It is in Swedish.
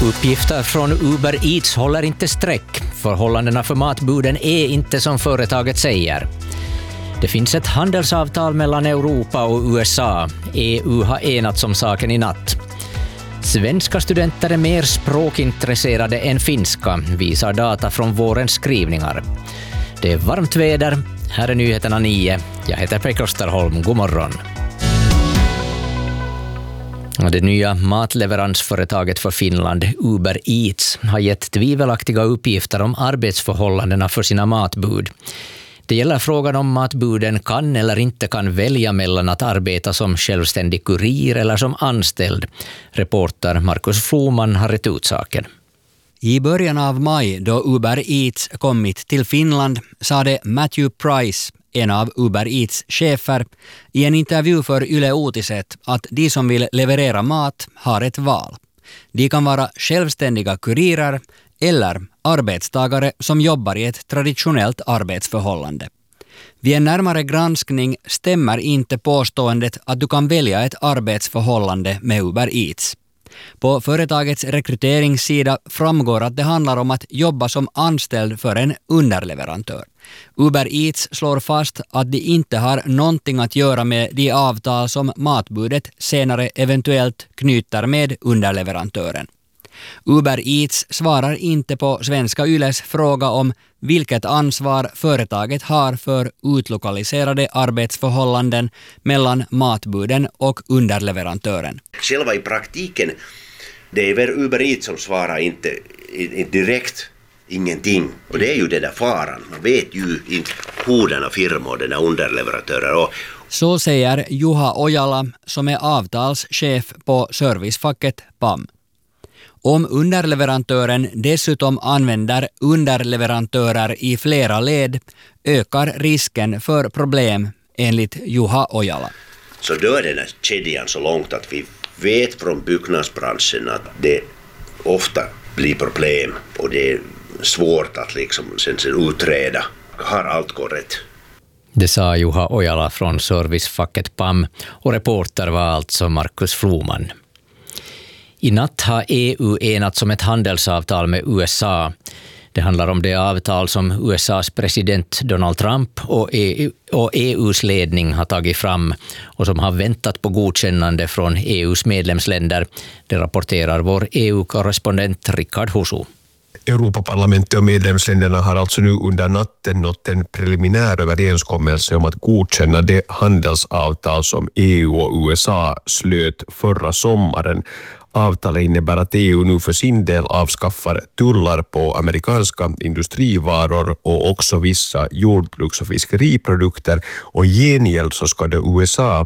Uppgifter från Uber Eats håller inte streck. Förhållandena för matbuden är inte som företaget säger. Det finns ett handelsavtal mellan Europa och USA. EU har enats om saken i natt. Svenska studenter är mer språkintresserade än finska, visar data från vårens skrivningar. Det är varmt väder. Här är nyheterna 9. Jag heter Pekka Österholm. God morgon. Det nya matleveransföretaget för Finland, Uber Eats, har gett tvivelaktiga uppgifter om arbetsförhållandena för sina matbud. Det gäller frågan om matbuden kan eller inte kan välja mellan att arbeta som självständig kurir eller som anställd. Reporter Markus Floman har rätt ut saken. I början av maj, då Uber Eats kommit till Finland, sade Matthew Price, en av Uber Eats chefer, i en intervju för Yle Uutiset att de som vill leverera mat har ett val. De kan vara självständiga kurirer eller arbetstagare som jobbar i ett traditionellt arbetsförhållande. Vid en närmare granskning stämmer inte påståendet att du kan välja ett arbetsförhållande med Uber Eats. På företagets rekryteringssida framgår att det handlar om att jobba som anställd för en underleverantör. Uber Eats slår fast att de inte har någonting att göra med de avtal som matbudet senare eventuellt knyter med underleverantören. Uber Eats svarar inte på Svenska Yles fråga om vilket ansvar företaget har för utlokaliserade arbetsförhållanden mellan matbuden och underleverantören. Själva i praktiken, det är väl Uber Eats som svarar inte direkt ingenting. Och det är ju den där faran. Man vet ju inte hur denna firma och denna underleverantörer. Så säger Juha Ojala som är avtalschef på servicefacket PAM. Om underleverantören dessutom använder underleverantörer i flera led ökar risken för problem enligt Juha Ojala. Så då är den här kedjan så långt att vi vet från byggnadsbranschen att det ofta blir problem och det är svårt att liksom sen utreda. Har allt gått rätt? Det sa Juha Ojala från servicefacket PAM och reporter var alltså Markus Floman. I natt har EU enats om ett handelsavtal med USA. Det handlar om det avtal som USAs president Donald Trump och EUs ledning har tagit fram och som har väntat på godkännande från EUs medlemsländer. Det rapporterar vår EU-korrespondent Rickard Husu. Europaparlamentet och medlemsländerna har alltså nu under natten nått en preliminär överenskommelse om att godkänna det handelsavtal som EU och USA slöt förra sommaren. Avtalet innebär att EU nu för sin del avskaffar tullar på amerikanska industrivaror och också vissa jordbruks- och fiskeriprodukter och i gengäld så ska det USA